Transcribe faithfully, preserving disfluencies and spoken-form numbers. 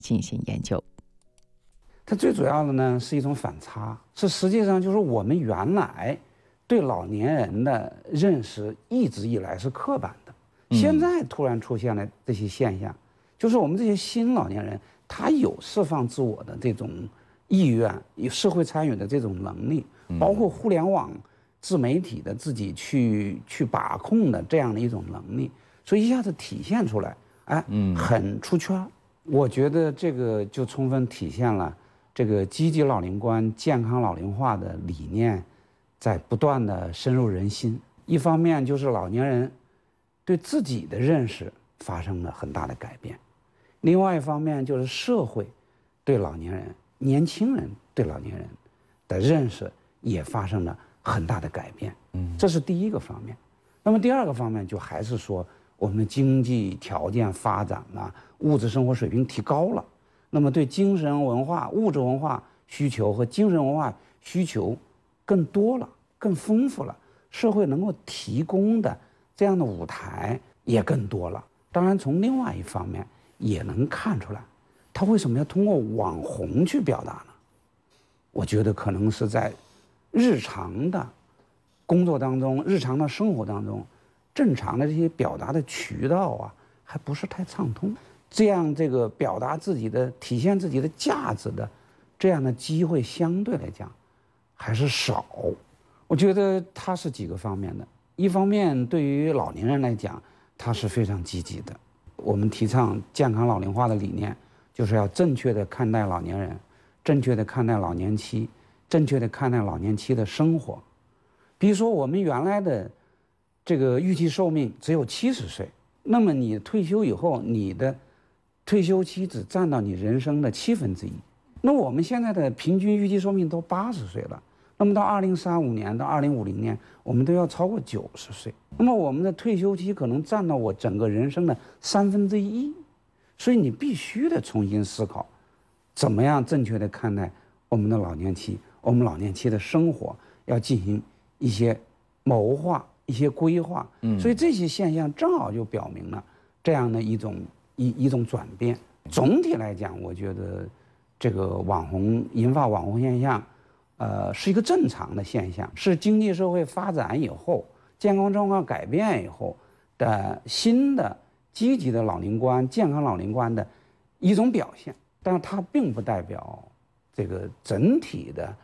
进行研究。 它最主要的呢是一种反差，是实际上就是我们原来对老年人的认识一直以来是刻板的，现在突然出现了这些现象，就是我们这些新老年人他有释放自我的这种意愿，有社会参与的这种能力，包括互联网自媒体的自己去去把控的这样的一种能力，所以一下子体现出来，哎，很出圈。我觉得这个就充分体现了这个积极老龄观、健康老龄化的理念在不断的深入人心。一方面就是老年人对自己的认识发生了很大的改变，另外一方面就是社会对老年人、年轻人对老年人的认识也发生了很大的改变。嗯，这是第一个方面。那么第二个方面就还是说我们的经济条件发展了，物质生活水平提高了，那么对精神文化、物质文化需求和精神文化需求更多了、更丰富了，社会能够提供的这样的舞台也更多了。当然从另外一方面也能看出来，他为什么要通过网红去表达呢？我觉得可能是在日常的工作当中、日常的生活当中，正常的这些表达的渠道啊，还不是太畅通。这样这个表达自己的、体现自己的价值的这样的机会，相对来讲还是少。我觉得它是几个方面的。一方面，对于老年人来讲，它是非常积极的。我们提倡健康老龄化的理念，就是要正确的看待老年人，正确的看待老年期，正确的看待老年期的生活。比如说，我们原来的这个预期寿命只有七十岁，那么你退休以后，你的退休期只占到你人生的七分之一。那我们现在的平均预期寿命都八十岁了，那么到二零三五年到二零五零年，我们都要超过九十岁。那么我们的退休期可能占到我整个人生的三分之一，所以你必须得重新思考，怎么样正确的看待我们的老年期，我们老年期的生活要进行一些谋划、一些规划。嗯，所以这些现象正好就表明了这样的一种一一种转变。总体来讲，我觉得这个网红引发网红现象，呃，是一个正常的现象，是经济社会发展以后、健康状况改变以后的新的积极的老龄观、健康老龄观的一种表现。但是它并不代表这个整体的